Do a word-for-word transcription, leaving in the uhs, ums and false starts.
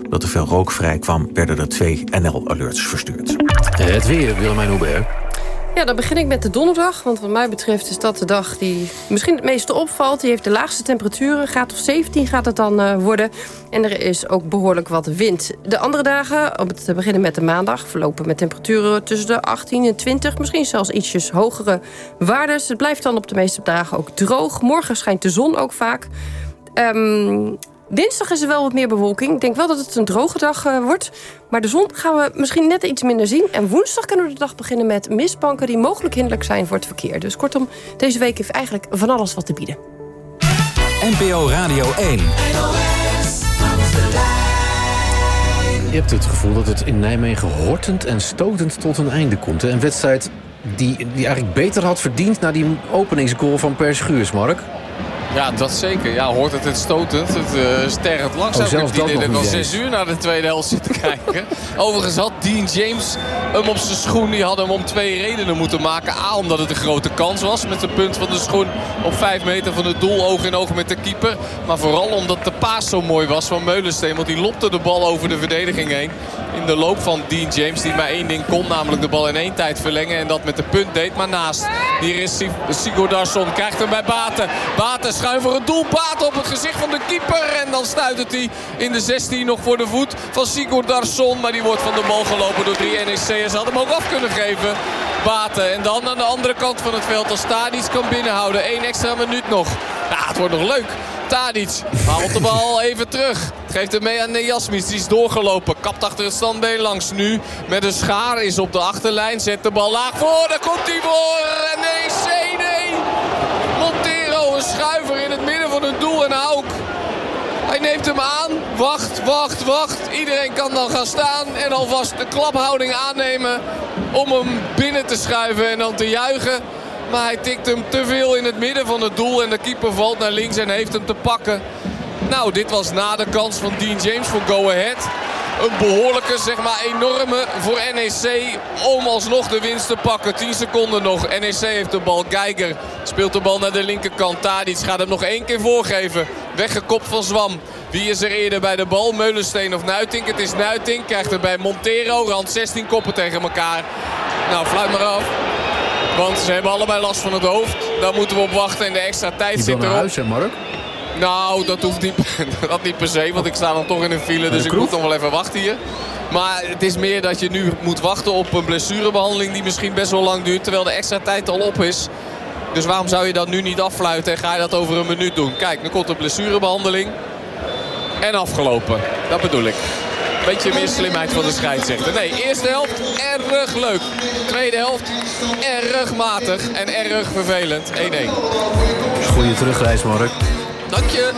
Dat er veel rook vrij kwam, werden er twee N L-alerts verstuurd. Het weer, Willemijn Hubert. Ja, dan begin ik met de donderdag. Want wat mij betreft is dat de dag die misschien het meeste opvalt. Die heeft de laagste temperaturen. Graad of zeventien gaat het dan uh, worden. En er is ook behoorlijk wat wind. De andere dagen, om te beginnen met de maandag, verlopen met temperaturen tussen de achttien en twintig. Misschien zelfs ietsjes hogere waardes. Het blijft dan op de meeste dagen ook droog. Morgen schijnt de zon ook vaak. Um, Dinsdag is er wel wat meer bewolking. Ik denk wel dat het een droge dag uh, wordt. Maar de zon gaan we misschien net iets minder zien. En woensdag kunnen we de dag beginnen met mistbanken die mogelijk hinderlijk zijn voor het verkeer. Dus kortom, deze week heeft eigenlijk van alles wat te bieden. N P O Radio één. Je hebt het gevoel dat het in Nijmegen hortend en stotend tot een einde komt. Een wedstrijd die, die eigenlijk beter had verdiend na die openingsgoal van Per Schuurs, Mark. Ja, dat zeker. Ja, hoort het het stotend. Het uh, sterft langzaam. Oh, zelfs ik heb dat nog nog zes uur naar de tweede helft zitten kijken. Overigens had Dean James hem op zijn schoen. Die had hem om twee redenen moeten maken. A, omdat het een grote kans was met de punt van de schoen op vijf meter van het doel. Oog in oog met de keeper. Maar vooral omdat de paas zo mooi was van Meulensteen. Want die lopte de bal over de verdediging heen. In de loop van Dean James. Die maar één ding kon. Namelijk de bal in één tijd verlengen. En dat met de punt deed. Maar naast. Hier is Sigurdarsson. Krijgt hem bij Baten. Baten schuin voor het doel. Baten op het gezicht van de keeper. En dan stuit het hij in de zestien nog voor de voet van Sigurdarsson. Maar die wordt van de bal gelopen door drie N E C'ers. Ze hadden hem ook af kunnen geven. Baten. En dan aan de andere kant van het veld. Als Tadic kan binnenhouden. Eén extra minuut nog. Ja, het wordt nog leuk. Tadic haalt de bal even terug. Geeft hem mee aan Nejasmis. Die is doorgelopen. Kapt achter het standbeen langs nu. Met een schaar is op de achterlijn. Zet de bal laag voor. Daar komt hij voor. N E C, nee. Montero, een schuiver in het midden van het doel. En Hauk. Hij neemt hem aan. Wacht, wacht, wacht. Iedereen kan dan gaan staan. En alvast de klaphouding aannemen. Om hem binnen te schuiven en dan te juichen. Maar hij tikt hem te veel in het midden van het doel. En de keeper valt naar links en heeft hem te pakken. Nou, dit was na de kans van Dean James voor Go Ahead. Een behoorlijke, zeg maar enorme voor N E C om alsnog de winst te pakken. tien seconden nog. N E C heeft de bal. Geiger speelt de bal naar de linkerkant. Tadic gaat hem nog één keer voorgeven. Weggekopt van Zwam. Wie is er eerder bij de bal? Meulensteen of Nuitink? Het is Nuitink. Krijgt er bij Montero. Rand zestien koppen tegen elkaar. Nou, fluit maar af. Want ze hebben allebei last van het hoofd. Daar moeten we op wachten en de extra tijd Die zit wil naar erop. huis, hè, Mark? Nou, dat hoeft niet, dat niet per se, want ik sta dan toch in een file, dus ik moet nog wel even wachten hier. Maar het is meer dat je nu moet wachten op een blessurebehandeling die misschien best wel lang duurt, terwijl de extra tijd al op is. Dus waarom zou je dat nu niet afluiten en ga je dat over een minuut doen? Kijk, nu komt de blessurebehandeling en afgelopen. Dat bedoel ik. Beetje meer slimheid van de scheidsrechter. Nee, eerste helft erg leuk. Tweede helft erg matig en erg vervelend. één-één. Goeie terugreis, Mark. Dank je.